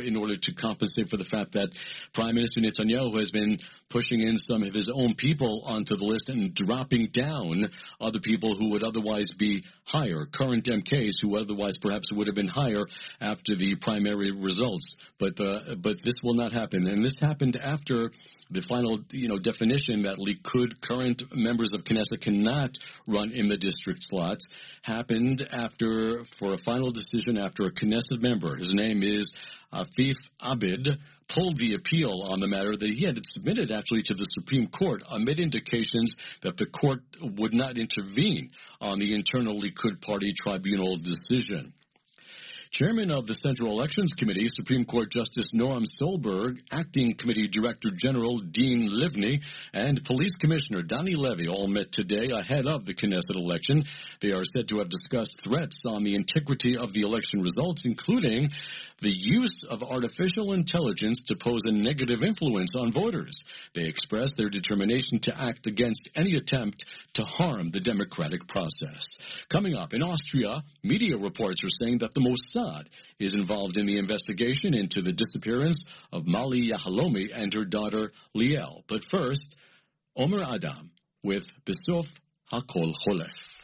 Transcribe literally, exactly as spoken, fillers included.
in order to compensate for the fact that Prime Minister Netanyahu has been pushing in some of his own people onto the list and dropping down other people who would otherwise be higher, current M Ks who otherwise perhaps would have been higher after the primary results. But uh, but this will not happen. And this happened after the final, you know, definition that Likud current members of Knesset cannot run in the district slots happened after, for a final decision after a Knesset member, his name is Afif Abid, pulled the appeal on the matter that he had submitted actually to the Supreme Court amid indications that the court would not intervene on the internal Likud party tribunal decision. Chairman of the Central Elections Committee, Supreme Court Justice Noam Solberg, Acting Committee Director General Dean Livni, and Police Commissioner Dani Levy all met today ahead of the Knesset election. They are said to have discussed threats on the integrity of the election results, including the use of artificial intelligence to pose a negative influence on voters. They expressed their determination to act against any attempt to harm the democratic process. Coming up, in Austria, media reports are saying that the Mossad is involved in the investigation into the disappearance of Mali Yahalomi and her daughter Liel. But first, Omer Adam with Besof HaKol Cholef.